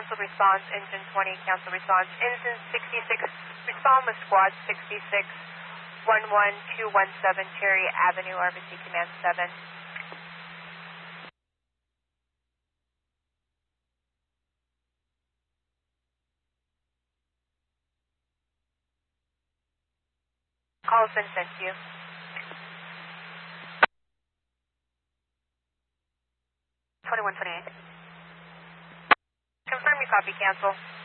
cancel response, engine 20, cancel response, engine 66, respond with squad 66, 11217 Cherry Avenue, RBC Command 7. Call has been sent to you. 2128. Confirm you copy, cancel.